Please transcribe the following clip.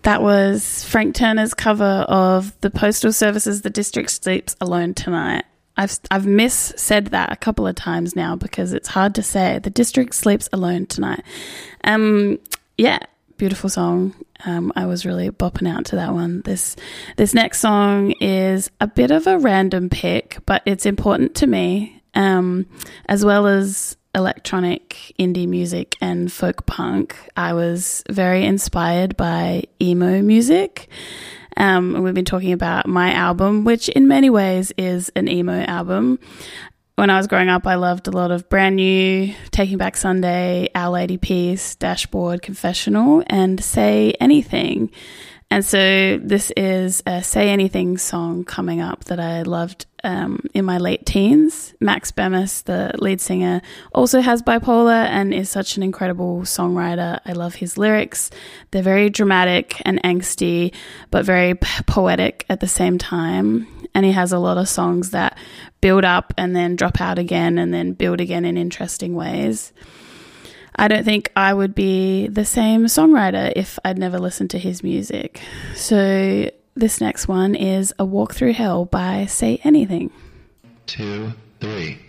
That was Frank Turner's cover of the Postal Service's The District Sleeps Alone Tonight. I've said that a couple of times now because it's hard to say. The District Sleeps Alone Tonight. Yeah, beautiful song. I was really bopping out to that one. This next song is a bit of a random pick, but it's important to me, as well as electronic indie music and folk punk. I was very inspired by emo music. We've been talking about my album, which in many ways is an emo album. When I was growing up, I loved a lot of Brand New, Taking Back Sunday, Our Lady Peace, Dashboard, Confessional, and Say Anything. And so this is a Say Anything song coming up that I loved in my late teens. Max Bemis, the lead singer, also has bipolar and is such an incredible songwriter. I love his lyrics. They're very dramatic and angsty, but very poetic at the same time. And he has a lot of songs that build up and then drop out again and then build again in interesting ways. I don't think I would be the same songwriter if I'd never listened to his music. So this next one is A Walk Through Hell by Say Anything. 2, 3.